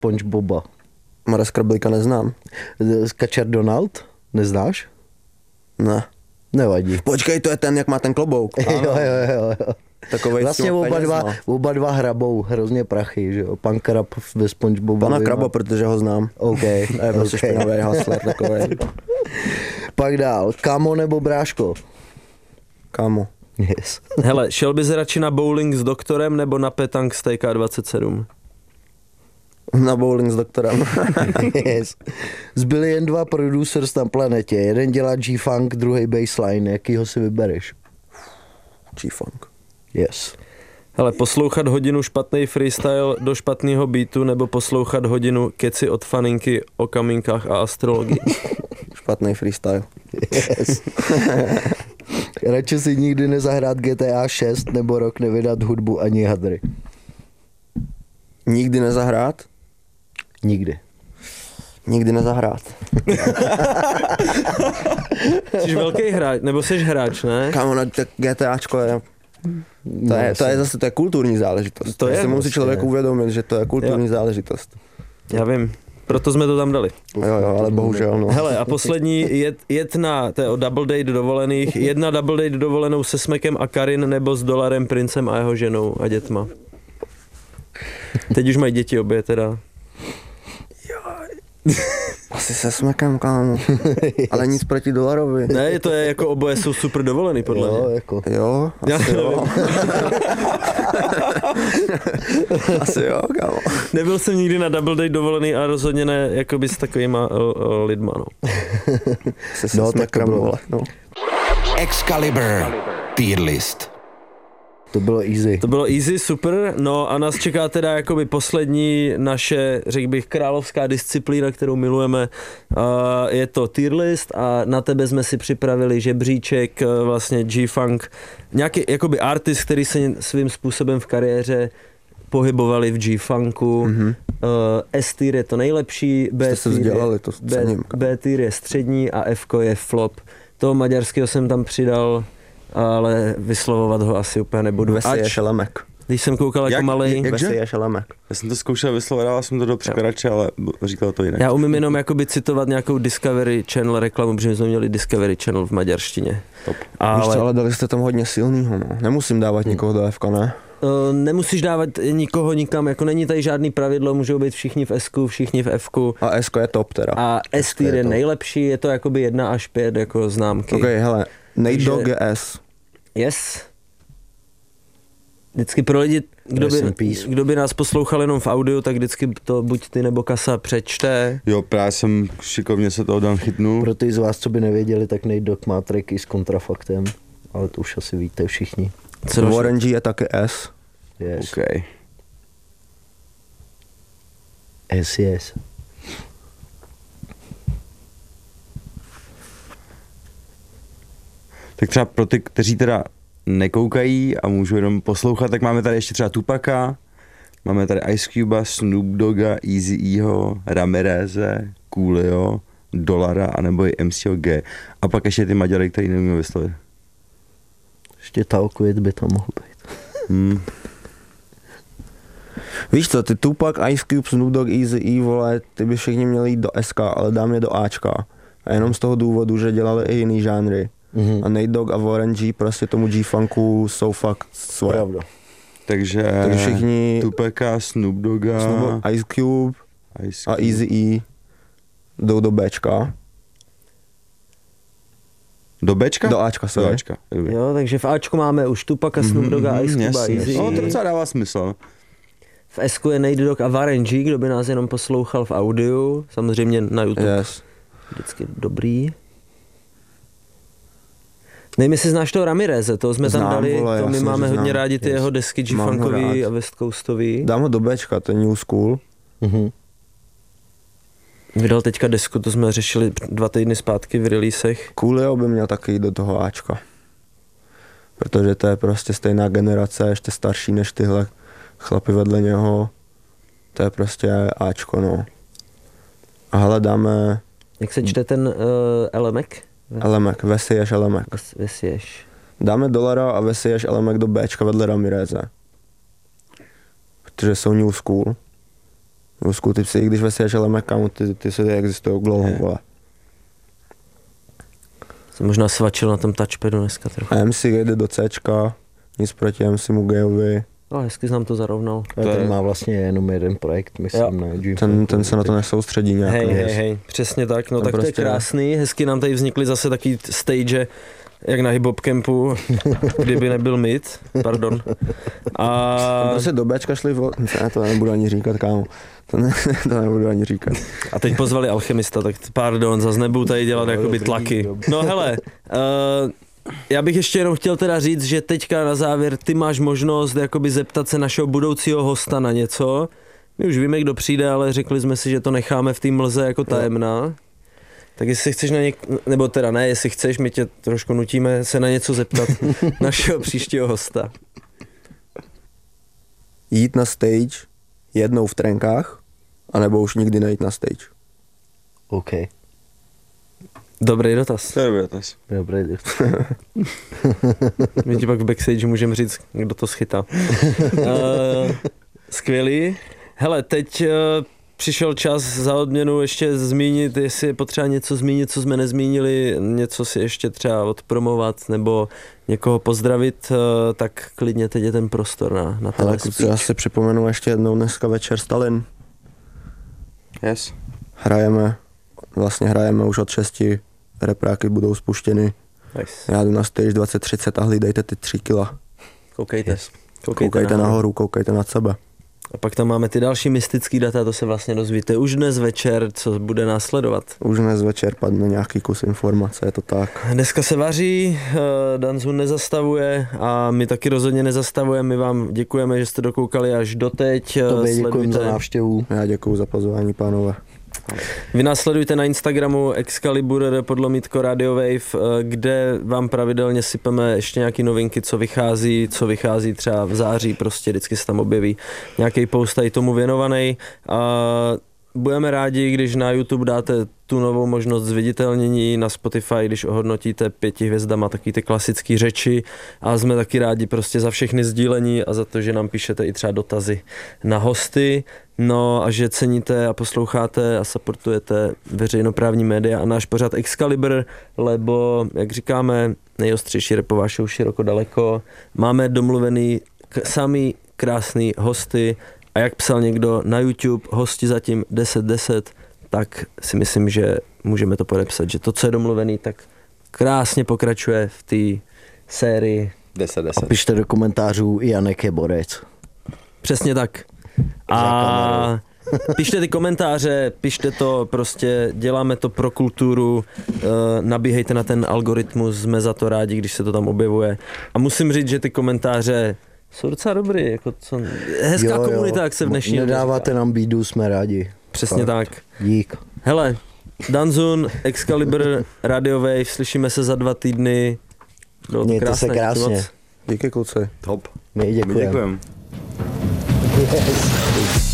SpongeBoba. Mara Skrablíka neznám. Kačer Donald? Neznáš? Ne. Nevadí. Počkej, to je ten, jak má ten klobouk. Jo. Takovej Vlastně oba dva hrabou hrozně prachy, že jo. Pan Krab ve SpongeBobu. Pana Kraba, protože ho znám. OK. Je prostě špinavý hustler takovej. Pak dál. Kámo nebo bráško? Kámo. Yes. Hele, šel bys radši na bowling s doktorem nebo na petang z TK27? Na bowling s doktorem. Yes. Zbyli jen 2 producers na planetě. Jeden dělá G-Funk, druhý bassline. Jakýho si vybereš? G-Funk. Yes. Hele, poslouchat hodinu špatný freestyle do špatného beatu nebo poslouchat hodinu keci od faninky o kaminkách a astrologii? Špatný freestyle. Yes. Radši si nikdy nezahrát GTA 6 nebo rok nevydat hudbu ani hadry. Nikdy nezahrát? Nikdy. Nikdy nezahrát. Jsi velký hráč, nebo jsi hráč, ne? Kámo, no, tak GTAčko je... To je zase, to je kulturní záležitost. To je, musí prostě, člověk uvědomit, že to je kulturní záležitost. Já vím, proto jsme to tam dali. Jo, ale bohužel, no. Hele, a poslední, jet na, to je o double date dovolených, jedna double date dovolenou se Smekem a Karin nebo s Dolarem, Princem a jeho ženou a dětma. Teď už mají děti obě teda. Asi se Smekem, kámo. Ale nic proti Dolarovi. Ne, to je jako oboje jsou super dovolený, podle mě. Jako. Jo, asi jo. Asi jo, kámo. Nebyl jsem nikdy na double date dovolený a rozhodně ne jakoby s takovýma lidma, no. Se Smekem, vole, no. Excalibur Tier List. To bylo easy. To bylo easy, super, no a nás čeká teda jakoby poslední naše, řekl bych, královská disciplína, kterou milujeme. Je to tier list a na tebe jsme si připravili žebříček, vlastně G-Funk, nějaký jakoby artist, který se svým způsobem v kariéře pohybovali v G-Funku. Mm-hmm. S-tier je to nejlepší, B-tier je střední a F-ko je flop. Toho maďarského jsem tam přidal, ale vyslovovat ho asi úplně nebudu. Veseje Šelemek. Když jsem koukal jako malej. Veseje Šelemek. Já jsem to zkoušel vyslovovat, dával jsem to do překladače, ale říkal to jinak. Já umím jenom jakoby citovat nějakou Discovery Channel reklamu, protože jsme měli Discovery Channel v maďarštině. Top. Ale dali jste tam hodně silnýho, no. Nemusím dávat nikoho do F-ka, ne? Nemusíš dávat nikoho nikam, jako není tady žádný pravidlo, můžou být všichni v S-ku, všichni v F-ku. A S-ko je top teda. A S-tier je nejlepší, je to jakoby 1 až 5 jako známky. Ok, hele, Nate Dogg je S. Yes. Vždycky pro lidi, kdo by nás poslouchal jenom v audio, tak vždycky to buď ty nebo Kasa přečte. Jo, právě jsem šikovně se toho dan chytnul. Pro ty z vás, co by nevěděli, tak Nate Dogg má tracky s kontrafaktem, ale to už asi víte všichni. Warren G je taky S. Yes. OK. Yes. Tak třeba pro ty, kteří teda nekoukají a můžou jenom poslouchat, tak máme tady ještě třeba Tupaka, máme tady Ice Cube, Snoop Dogga, Eazy-Eho, Ramireze, Coolio, Dolara anebo i MCO G. A pak ještě ty Maďary, který neumím vyslovit. Ještě Talkvit by to mohl být. Víš co, ty Tupac, Ice Cube, Snoop Dogg, Eazy-E, vole, ty by všichni měli jít do SK, ale dám je do Ačka. A jenom z toho důvodu, že dělali i jiný žánry. Mm-hmm. A Nate Dogg a Warren G prostě tomu G-Funku jsou fakt svoje. Pravda. Takže všichni Tupaka, Snoop Dogga, Ice Cube a Eazy-E jdou do Bčka. Do Bčka? Do Ačka, sorry. Do Ačka. Jo, takže v Ačku máme už Tupaka, Snoop Dogga, Ice Cube a Eazy. No, to docela dává smysl. V S-ku je Nate Dogg a Warren G, kdo by nás jenom poslouchal v audiu, samozřejmě na YouTube. Yes. Vždycky dobrý. Nevím, jestli znáš toho Ramireze, to jsme tam dali, vole, to my máme hodně rádi ty jeho desky G-Funkový a West Coastový. Dám ho do Bčka, to je New School. Mm-hmm. Vydal teďka desku, to jsme řešili 2 týdny zpátky v releasech. Coolio by měl taky jít do toho Ačka. Protože to je prostě stejná generace, ještě starší než tyhle chlapy vedle něho. To je prostě Ačko, no. A hele, dáme... Jak se čte ten Elemek? Elemek, Vesiješ Elemek. Vesiješ. Dáme Dolara a Vesiješ Elemek do Bčka vedle Ramireze. Protože jsou New School. Rusku, ty si, když vesíš elemek, kámo, ty se existují dlouho, vole. Jsem možná svačil na tom touchpadu dneska trochu. A MC jde do Cčka, nic proti MC Mugejovi. No, hezky jsem to zarovnal. Ten má vlastně jenom jeden projekt, myslím, ne? Ten se na to nesoustředí nějak. Hej, přesně tak, no tak prostě to je krásný, hezky nám tady vznikly zase taky stage, jak na hip-hop campu, kdyby nebyl mid, pardon. A prostě do Bčka šli, ne, to nebudu ani říkat, kámo. To nebudu ani říkat. A teď pozvali Alchemista, tak pardon, zase nebudu tady dělat jakoby tlaky. No hele, já bych ještě jenom chtěl teda říct, že teďka na závěr ty máš možnost jakoby zeptat se našeho budoucího hosta na něco. My už víme, kdo přijde, ale řekli jsme si, že to necháme v té mlze jako tajemná. Tak jestli chceš nebo teda ne, jestli chceš, my tě trošku nutíme se na něco zeptat našeho příštího hosta. Jít na stage jednou v trenkách, anebo už nikdy nejít na stage. OK. Dobrý dotaz. To je dobrý dotaz. Dobrý dotaz. My ti pak v backstage můžeme říct, kdo to schytá. Skvělý. Hele, teď přišel čas za odměnu ještě zmínit, jestli je potřeba něco zmínit, co jsme nezmínili, něco si ještě třeba odpromovat nebo někoho pozdravit, tak klidně teď je ten prostor na Ale kluci, já si připomenu ještě jednou dneska večer Stalin. Yes. Hrajeme už od 6, repráky budou spuštěny. Nice. Já jdu na stage 2030 a hlídejte ty 3 kila. Koukejte. Yes. Koukejte nahoru, koukejte nad sebe. A pak tam máme ty další mystické data, to se vlastně dozvíte už dnes večer, co bude následovat. Už dnes večer padne nějaký kus informace, je to tak. Dneska se vaří, Danzun nezastavuje a my taky rozhodně nezastavujeme. My vám děkujeme, že jste dokoukali až doteď. Tobě děkujeme za návštěvu. Já děkuju za pozvání, pánové. Vy nás sledujte na Instagramu Excalibur_podlomítko Radio Wave, kde vám pravidelně sypeme ještě nějaký novinky, co vychází třeba v září, prostě vždycky se tam objeví nějaký post tady tomu věnovaný. Budeme rádi, když na YouTube dáte tu novou možnost zviditelnění, na Spotify, když ohodnotíte 5 hvězdama taky ty klasické řeči, a jsme taky rádi prostě za všechny sdílení a za to, že nám píšete i třeba dotazy na hosty, no a že ceníte a posloucháte a supportujete veřejnoprávní média a náš pořad Excalibur, lebo, jak říkáme, nejostřejší rapová show široko daleko, máme domluvený samý krásný hosty. A jak psal někdo na YouTube, hosti zatím 10-10, tak si myslím, že můžeme to podepsat, že to, co je domluvený, tak krásně pokračuje v té sérii. 10-10. A pište do komentářů, Janek je borec. Přesně tak. A pište ty komentáře, pište to, prostě děláme to pro kulturu, nabíhejte na ten algoritmus, jsme za to rádi, když se to tam objevuje. A musím říct, že ty komentáře jsou docela dobrý, jako co, hezká komunita, jak se v dnešní době nedáváte nám bídu, jsme rádi. Přesně tak. Dík. Hele, Danzun, Excalibur, Radio Wave, slyšíme se za 2 týdny. Mějte se krásně. Díky, kluci. Top. My děkujeme. Děkujeme. Yes.